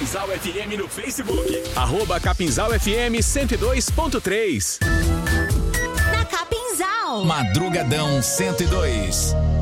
Capinzal FM no Facebook. @Capinzal FM 102.3. Na Capinzal. Madrugadão 102.